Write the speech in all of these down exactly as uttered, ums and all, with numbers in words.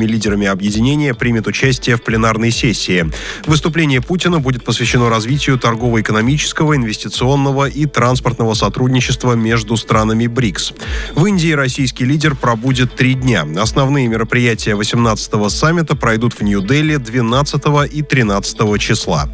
другими лидерами объединения примет участие в пленарной сессии. Выступление Путина будет посвящено развитию торгово-экономического, инвестиционного и транспортного сотрудничества между странами БРИКС. В Индии российский лидер пробудет три дня. Основные мероприятия восемнадцатого саммита пройдут в Нью-Дели двенадцатого и тринадцатого числа.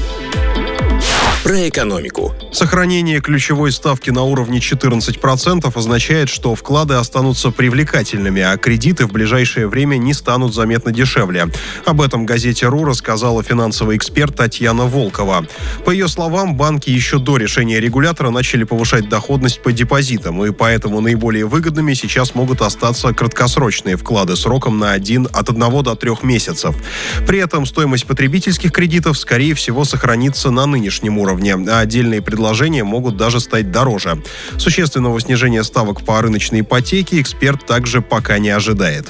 Про экономику. Сохранение ключевой ставки на уровне четырнадцать процентов означает, что вклады останутся привлекательными, а кредиты в ближайшее время не станут заметно дешевле. Об этом газете РУ рассказала финансовый эксперт Татьяна Волкова. По ее словам, банки еще до решения регулятора начали повышать доходность по депозитам, и поэтому наиболее выгодными сейчас могут остаться краткосрочные вклады сроком на один, от одного до трех месяцев. При этом стоимость потребительских кредитов, скорее всего, сохранится на нынешнем уровне. уровне, а отдельные предложения могут даже стать дороже. Существенного снижения ставок по рыночной ипотеке эксперт также пока не ожидает.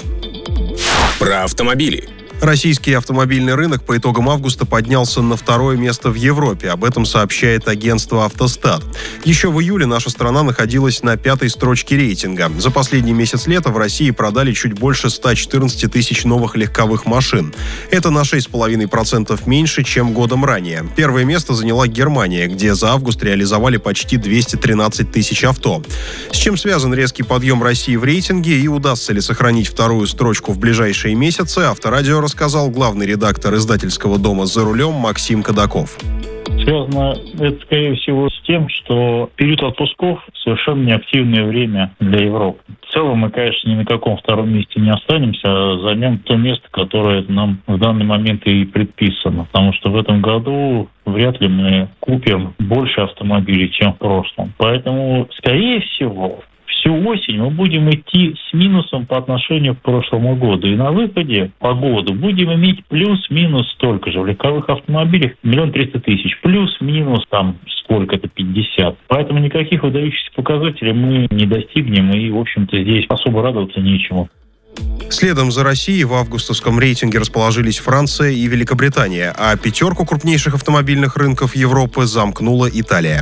Про автомобили. Российский автомобильный рынок по итогам августа поднялся на второе место в Европе. Об этом сообщает агентство «Автостат». Еще в июле наша страна находилась на пятой строчке рейтинга. За последний месяц лета в России продали чуть больше ста четырнадцати тысяч новых легковых машин. Это на шесть целых пять десятых процента меньше, чем годом ранее. Первое место заняла Германия, где за август реализовали почти двести тринадцать тысяч авто. С чем связан резкий подъем России в рейтинге и удастся ли сохранить вторую строчку в ближайшие месяцы, Авторадио рассказал главный редактор издательского дома «За рулем» Максим Кадаков. Связано это, скорее всего, с тем, что период отпусков – совершенно неактивное время для Европы. В целом мы, конечно, ни на каком втором месте не останемся, а займем то место, которое нам в данный момент и предписано. Потому что в этом году вряд ли мы купим больше автомобилей, чем в прошлом. Поэтому, скорее всего, всю осень мы будем идти с минусом по отношению к прошлому году. И на выходе по году будем иметь плюс-минус столько же. В легковых автомобилях миллион триста тысяч. Плюс-минус там сколько-то, пятьдесят. Поэтому никаких выдающихся показателей мы не достигнем. И, в общем-то, здесь особо радоваться нечему. Следом за Россией в августовском рейтинге расположились Франция и Великобритания, а пятерку крупнейших автомобильных рынков Европы замкнула Италия.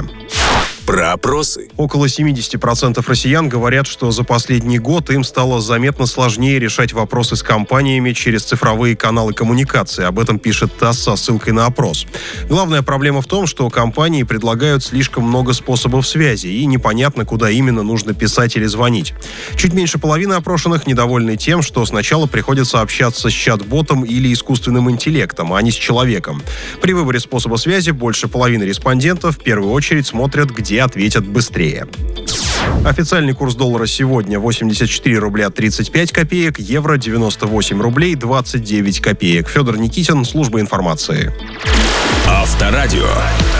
Про опросы. Около семьдесят процентов россиян говорят, что за последний год им стало заметно сложнее решать вопросы с компаниями через цифровые каналы коммуникации. Об этом пишет ТАСС со ссылкой на опрос. Главная проблема в том, что компании предлагают слишком много способов связи, и непонятно, куда именно нужно писать или звонить. Чуть меньше половины опрошенных недовольны тем, что сначала приходится общаться с чат-ботом или искусственным интеллектом, а не с человеком. При выборе способа связи больше половины респондентов в первую очередь смотрят, где ответят быстрее. Официальный курс доллара сегодня восемьдесят четыре рубля тридцать пять копеек, евро девяносто восемь рублей двадцать девять копеек. Федор Никитин, служба информации. Авторадио.